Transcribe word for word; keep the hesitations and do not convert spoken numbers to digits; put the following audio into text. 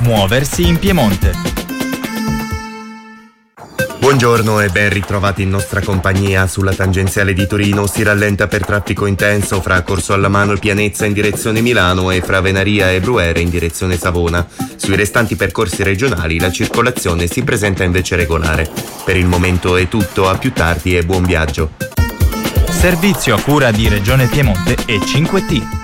Muoversi in Piemonte. Buongiorno e ben ritrovati in nostra compagnia. Sulla tangenziale di Torino si rallenta per traffico intenso fra Corso Allamano e Pianezza in direzione Milano e fra Venaria e Bruere in direzione Savona. Sui restanti percorsi regionali la circolazione si presenta invece regolare. Per il momento è tutto, a più tardi e buon viaggio. Servizio a cura di Regione Piemonte e cinque T.